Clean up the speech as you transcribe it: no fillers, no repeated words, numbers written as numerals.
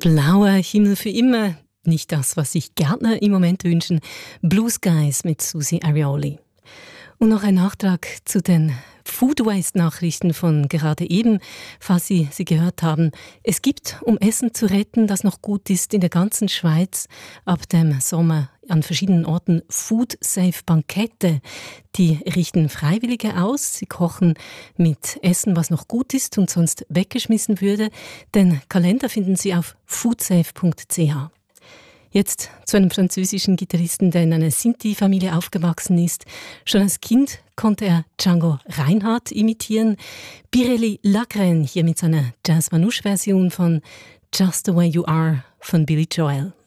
Blauer Himmel für immer, nicht das, was sich Gärtner im Moment wünschen. Blue Skies mit Susi Arioli. Und noch ein Nachtrag zu den Food Waste-Nachrichten von gerade eben, falls Sie sie gehört haben. Es gibt, um Essen zu retten, das noch gut ist, in der ganzen Schweiz ab dem Sommer an verschiedenen Orten Food-Safe-Bankette. Die richten Freiwillige aus. Sie kochen mit Essen, was noch gut ist und sonst weggeschmissen würde. Den Kalender finden Sie auf foodsafe.ch. Jetzt zu einem französischen Gitarristen, der in einer Sinti-Familie aufgewachsen ist. Schon als Kind konnte er Django Reinhardt imitieren. Pirelli Lagren hier mit seiner Jazz-Manouche-Version von Just the Way You Are von Billy Joel.